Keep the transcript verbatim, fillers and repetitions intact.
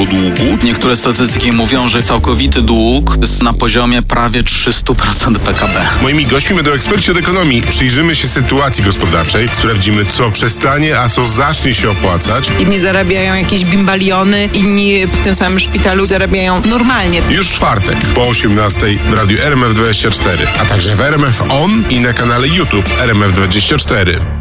tego długu. Niektóre statystyki mówią, że całkowity dług jest na poziomie prawie trzysta procent P K B. Moimi gośćmi będą eksperci od ekonomii. Przyjrzymy się sytuacji gospodarczej, sprawdzimy, co przestanie, a co zacznie się opłacać. Inni zarabiają jakieś bimbaliony, inni w tym samym szpitalu zarabiają normalnie. Już w czwartek po osiemnastej w radiu R M F dwadzieścia cztery, a także w R M F On i na kanale YouTube R M F dwadzieścia cztery.